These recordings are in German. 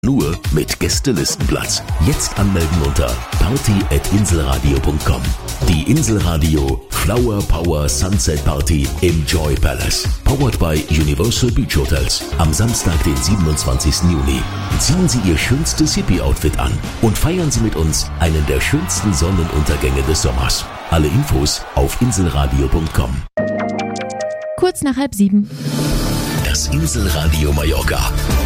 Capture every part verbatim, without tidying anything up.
Nur mit Gästelistenplatz. Jetzt anmelden unter party at inselradio punkt com. Die Inselradio Flower Power Sunset Party im Joy Palace. Powered by Universal Beach Hotels. Am Samstag, den siebenundzwanzigsten Juni. Ziehen Sie Ihr schönstes Hippie-Outfit an und feiern Sie mit uns einen der schönsten Sonnenuntergänge des Sommers. Alle Infos auf inselradio punkt com. Kurz nach halb sieben. Das Inselradio Mallorca.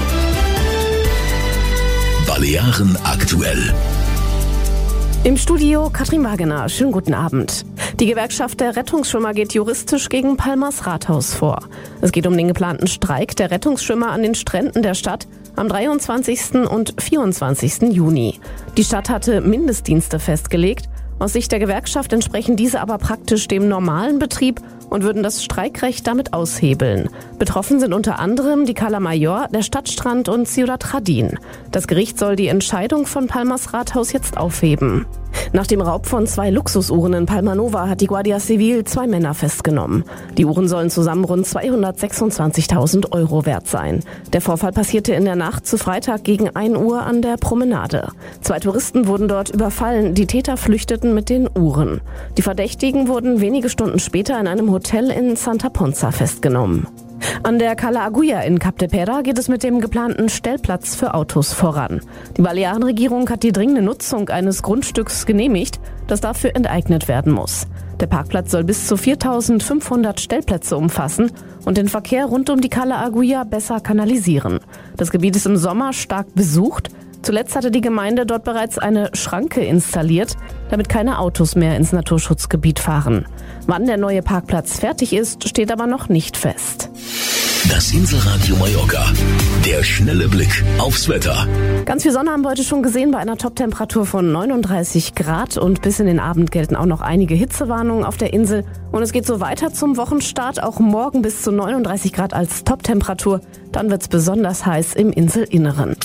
Balearen aktuell. Im Studio Katrin Wagener. Schönen guten Abend. Die Gewerkschaft der Rettungsschwimmer geht juristisch gegen Palmas Rathaus vor. Es geht um den geplanten Streik der Rettungsschwimmer an den Stränden der Stadt am dreiundzwanzigsten und vierundzwanzigsten Juni. Die Stadt hatte Mindestdienste festgelegt. Aus Sicht der Gewerkschaft entsprechen diese aber praktisch dem normalen Betrieb und würden das Streikrecht damit aushebeln. Betroffen sind unter anderem die Cala Mayor, der Stadtstrand und Ciudad Jardín. Das Gericht soll die Entscheidung von Palmas Rathaus jetzt aufheben. Nach dem Raub von zwei Luxusuhren in Palma Nova hat die Guardia Civil zwei Männer festgenommen. Die Uhren sollen zusammen rund zweihundertsechsundzwanzigtausend Euro wert sein. Der Vorfall passierte in der Nacht zu Freitag gegen ein Uhr an der Promenade. Zwei Touristen wurden dort überfallen, die Täter flüchteten mit den Uhren. Die Verdächtigen wurden wenige Stunden später in einem Hotel in Santa Ponza festgenommen. An der Cala Agulla in Capdepera geht es mit dem geplanten Stellplatz für Autos voran. Die Balearenregierung hat die dringende Nutzung eines Grundstücks genehmigt, das dafür enteignet werden muss. Der Parkplatz soll bis zu viertausendfünfhundert Stellplätze umfassen und den Verkehr rund um die Cala Agulla besser kanalisieren. Das Gebiet ist im Sommer stark besucht. Zuletzt hatte die Gemeinde dort bereits eine Schranke installiert, damit keine Autos mehr ins Naturschutzgebiet fahren. Wann der neue Parkplatz fertig ist, steht aber noch nicht fest. Das Inselradio Mallorca. Der schnelle Blick aufs Wetter. Ganz viel Sonne haben wir heute schon gesehen bei einer Toptemperatur von neununddreißig Grad und bis in den Abend gelten auch noch einige Hitzewarnungen auf der Insel. Und es geht so weiter zum Wochenstart, auch morgen bis zu neununddreißig Grad als Toptemperatur. Dann wird es besonders heiß im Inselinneren.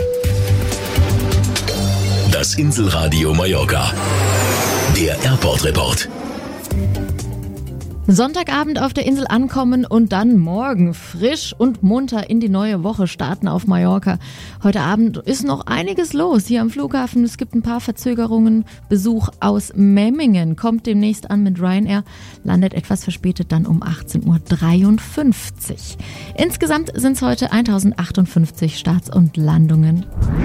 Das Inselradio Mallorca. Der Airport Report. Sonntagabend auf der Insel ankommen und dann morgen frisch und munter in die neue Woche starten auf Mallorca. Heute Abend ist noch einiges los hier am Flughafen. Es gibt ein paar Verzögerungen. Besuch aus Memmingen kommt demnächst an mit Ryanair, landet etwas verspätet dann um achtzehn Uhr dreiundfünfzig. Insgesamt sind es heute tausendachtundfünfzig Starts und Landungen.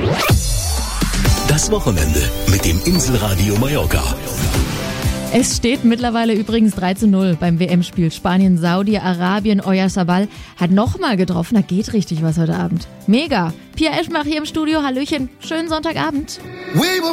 Das Wochenende mit dem Inselradio Mallorca. Es steht mittlerweile übrigens drei zu null beim W M-Spiel Spanien-Saudi-Arabien. Oyarzabal hat nochmal getroffen. Da geht richtig was heute Abend. Mega. Pia Eschmach hier im Studio. Hallöchen. Schönen Sonntagabend.